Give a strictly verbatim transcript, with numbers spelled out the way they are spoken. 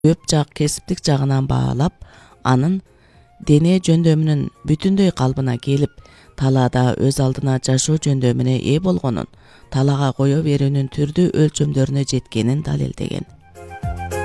көп жак кесиптик жагынан баалап, анын дене жөндөмүнүн бүтүндөй калыбына келип, талаада өз алдына жашоо жөндөмүнө ээ болгонун, талаага кое берүүнүн түрдүү өлчөмдөрүнө жеткенин далилдеген.